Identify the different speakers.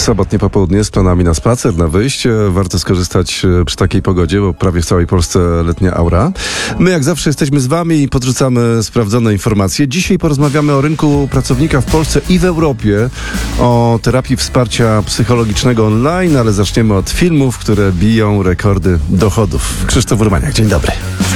Speaker 1: Sobotnie popołudnie z planami na spacer, na wyjście. Warto skorzystać przy takiej pogodzie, bo prawie w całej Polsce letnia aura. My jak zawsze jesteśmy z wami i podrzucamy sprawdzone informacje. Dzisiaj porozmawiamy o rynku pracownika w Polsce i w Europie, o terapii wsparcia psychologicznego online, ale zaczniemy od filmów, które biją rekordy dochodów. Krzysztof Urmaniak, dzień dobry.